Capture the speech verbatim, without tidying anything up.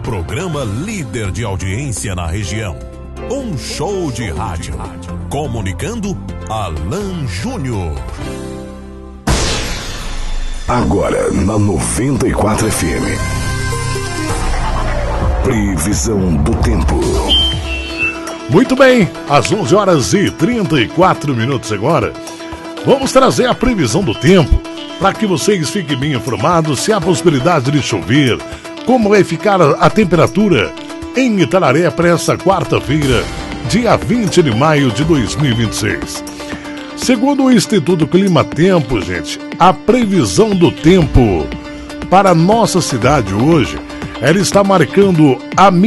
programa líder de audiência na região. Um show de rádio. Comunicando, Alan Júnior. Agora na noventa e quatro F M. Previsão do tempo. Muito bem, às onze horas e trinta e quatro minutos agora, vamos trazer a previsão do tempo para que vocês fiquem bem informados se há possibilidade de chover, como vai ficar a temperatura em Itararé para esta quarta-feira, dia vinte de maio de dois mil e vinte e seis. Segundo o Instituto Clima Tempo, gente, a previsão do tempo para a nossa cidade hoje, ela está marcando a